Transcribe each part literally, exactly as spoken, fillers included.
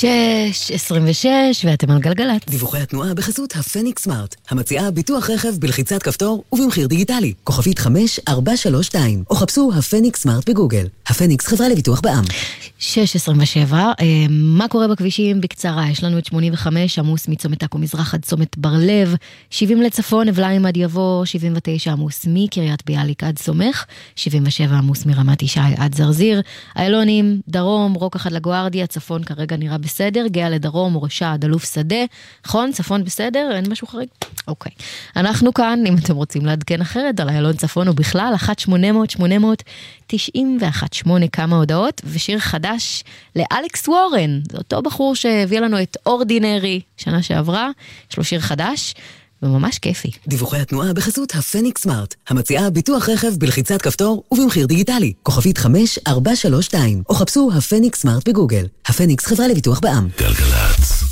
שש עשרים ושש, ואתם על גלגלת. דיווחי התנועה בחסות הפניקס סמארט, המציעה ביטוח רכב בלחיצת כפתור ובמחיר דיגיטלי. כוכבית חמש ארבע שלוש שתיים, או חפשו הפניקס סמארט בגוגל. הפניקס חברה לביטוח בע"מ. שש עשרים ושבע, מה קורה בכבישים? בקצרה, יש לנו את שמונים וחמש, עמוס מצומת עכו מזרח עד צומת בר לב, שבעים לצפון, אבליים עד יבוא, שבעים ותשע עמוס מקריית ביאליק עד סומך, שבעים ושבע עמוס מרמת ישי עד זרזיר, איילונים, דרום, רוק אחד לגוארדיה, צפון כרגע נראה בסדר, גאה לדרום, ראשה עד אלוף שדה, נכון, צפון בסדר, אין משהו חריג? אוקיי. אנחנו כאן, אם אתם רוצים לעדכן אחרת, על איילון צפון ובכלל, אחת שמונה אפס אפס שמונה אפס אפס תשעים ואחת שמונה כמה הודעות, ושיר חדש לאלכס וורן, זה אותו בחור שהביא לנו את אורדינרי שנה שעברה, יש לו שיר חדש, וממש כיפי. דיווחי התנועה בחסות הפניקס סמארט, המציעה ביטוח רכב בלחיצת כפתור ובמחיר דיגיטלי. כוכבית חמש ארבע שלוש שתיים, או חפשו הפניקס סמארט בגוגל. הפניקס חברה לביטוח בע"מ. גלגלת.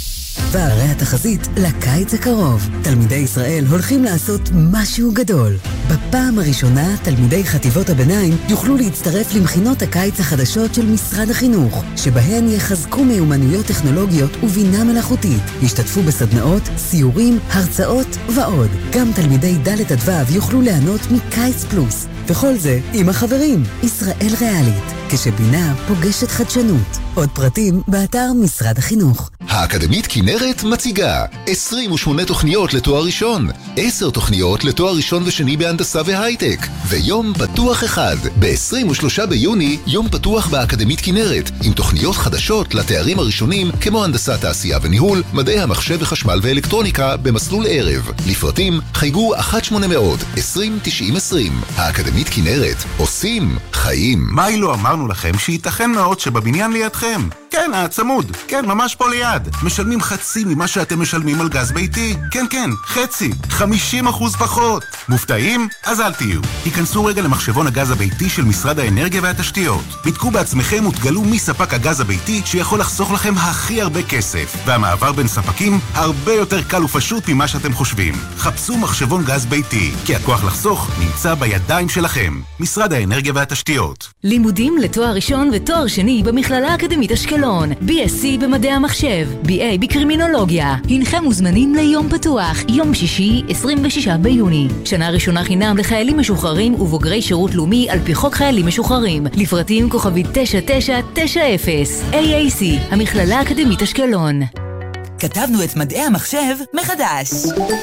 והרי התחזית לקיץ הקרוב. תלמידי ישראל הולכים לעשות משהו גדול. בפעם הראשונה, תלמידי חטיבות הביניים יוכלו להצטרף למכינות הקיץ החדשות של משרד החינוך, שבהן יחזקו מיומנויות טכנולוגיות ובינה מלאכותית. ישתתפו בסדנאות, סיורים, הרצאות ועוד. גם תלמידי ד' עד ו' יוכלו ליהנות מקיץ פלוס. וכל זה עם החברים, ישראל ריאלית, כשבינה פוגשת חדשנות. עוד פרטים באתר משרד החינוך. האקדמית כנרת מציגה עשרים ושמונה תוכניות לתואר ראשון, עשר תוכניות לתואר ראשון ושני בהנדסה והייטק, ויום פתוח אחד. ב-עשרים ושלושה ביוני, יום פתוח באקדמית כנרת, עם תוכניות חדשות לתארים הראשונים, כמו הנדסת תעשייה וניהול, מדעי המחשב וחשמל ואלקטרוניקה, במסלול ערב. לפרטים, חייגו אחת שמונה אפס אפס עשרים תשעים עשרים. האקדמית כנרת, עושים חיים. מה לא אמרנו לכם שייתכן מאוד שבבניין לידכם? כן, הצמוד. כן, ממש פה ליד. משלמים חצי ממה שאתם משלמים על גז ביתי. כן, כן, חצי. חמישים אחוז פחות. מופתעים? אז אל תהיו. תיכנסו רגע למחשבון הגז הביתי של משרד האנרגיה והתשתיות. בדקו בעצמכם ותגלו מי ספק הגז הביתי שיכול לחסוך לכם הכי הרבה כסף. והמעבר בין ספקים הרבה יותר קל ופשוט ממה שאתם חושבים. חפשו מחשבון גז ביתי, כי הכוח לחסוך נמצא בידיים שלכם. משרד האנרגיה והתשתיות. לימודים לתואר ראשון ותואר שני במכללה האקדמית אשקלון. בי אס סי במדעי המחשב, בי איי בקרימינולוגיה. הנכם מוזמנים ליום פתוח, יום שישי, עשרים ושישה ביוני. שנה ראשונה חינם לחיילים משוחררים ובוגרי שירות לאומי על פי חוק חיילים משוחררים. לפרטים כוכבית תשע תשע תשע אפס. איי איי סי, המכללה האקדמית אשקלון. כתבנו את מדעי המחשב מחדש.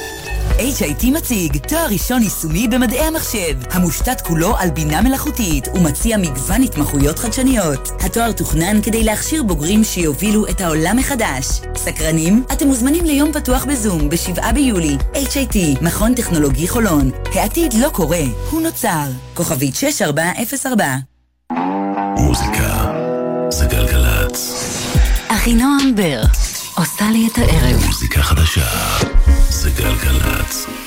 אייץ' איי טי מציג תואר ראשון יישומי במדעי המחשב, המושתת כולו על בינה מלאכותית ומציע מגוון התמחויות חדשניות. התואר תוכנן כדי להכשיר בוגרים שיובילו את העולם מחדש. סקרנים? אתם מוזמנים ליום פתוח בזום בשבעה ביולי. אייץ' איי טי, מכון טכנולוגי חולון. העתיד לא קורה, הוא נוצר. כוכבית שש ארבע אפס ארבע. מוזיקה זה גלגלץ. אחינועם בר עושה לי את הערב. מוזיקה חדשה זה גלגלץ.